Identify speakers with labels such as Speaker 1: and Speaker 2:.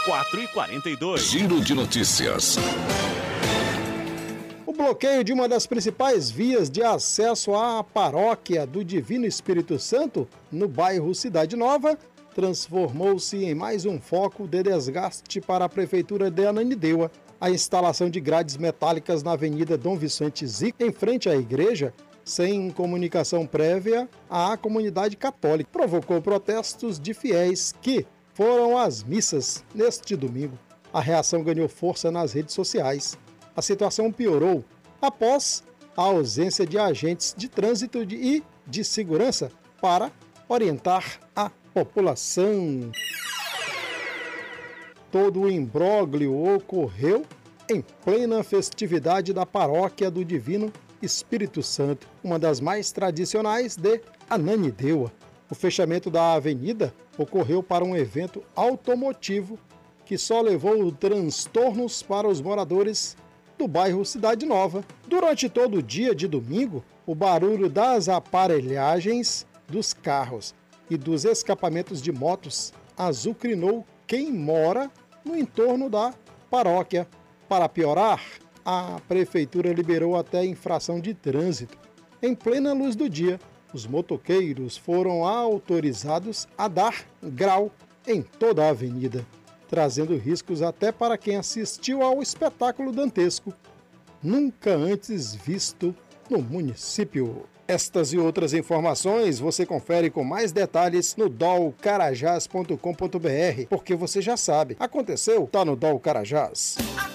Speaker 1: 4h42.
Speaker 2: Giro de notícias.
Speaker 3: O bloqueio de uma das principais vias de acesso à paróquia do Divino Espírito Santo, no bairro Cidade Nova, transformou-se em mais um foco de desgaste para a Prefeitura de Ananindeua. A instalação de grades metálicas na Avenida Dom Vicente Zica, em frente à igreja, sem comunicação prévia à comunidade católica, provocou protestos de fiéis que foram às missas neste domingo. A reação ganhou força nas redes sociais. A situação piorou após a ausência de agentes de trânsito e de segurança para orientar a população. Todo o imbróglio ocorreu em plena festividade da Paróquia do Divino Espírito Santo, uma das mais tradicionais de Ananindeua. O fechamento da avenida ocorreu para um evento automotivo que só levou transtornos para os moradores do bairro Cidade Nova. Durante todo o dia de domingo, o barulho das aparelhagens dos carros e dos escapamentos de motos azucrinou quem mora no entorno da paróquia. Para piorar, a prefeitura liberou até infração de trânsito. Em plena luz do dia, os motoqueiros foram autorizados a dar grau em toda a avenida, trazendo riscos até para quem assistiu ao espetáculo dantesco, nunca antes visto no município. Estas e outras informações você confere com mais detalhes no dolcarajás.com.br, porque você já sabe, aconteceu, tá no Dol Carajás.